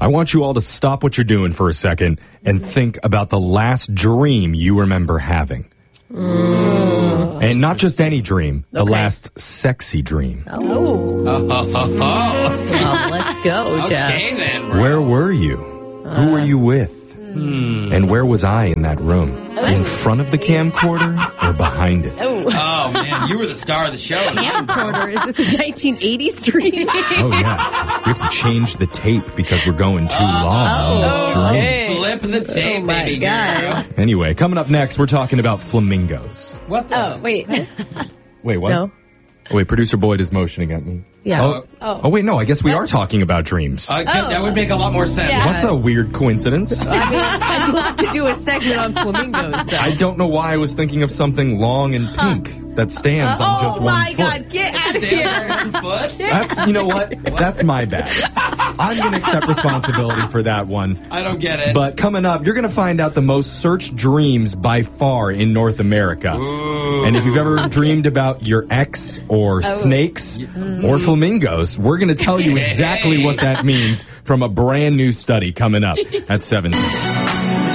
I want you all to stop what you're doing for a second and think about the last dream you remember having. And not just any dream, the last sexy dream. Well, let's go, Jeff. Okay, then, bro. Where were you? Who were you with? And where was I in that room? In front of the camcorder or behind it? Oh, man, you were the star of the show. Camcorder, is this a 1980s dream? Oh, yeah. We have to change the tape because we're going too long on this dream. Flip the tape, Oh, my baby God. girl. Anyway, coming up next, we're talking about flamingos. What the? Wait. Wait, what? No. Oh, wait, producer Boyd is motioning at me. Yeah. Oh, wait, no, I guess we are talking about dreams. That would make a lot more sense. Yeah. What's a weird coincidence? I'd love to do a segment on flamingos, though. I don't know why I was thinking of something long and pink that stands on just Oh, one my foot. God, get out of here. Stand on one foot? That's, you know what? That's my bad. I'm going to accept responsibility for that one. I don't get it. But coming up, you're going to find out the most searched dreams by far in North America. Ooh. And if you've ever dreamed about your ex or snakes or flamingos, we're going to tell you exactly what that means from a brand new study coming up at 7.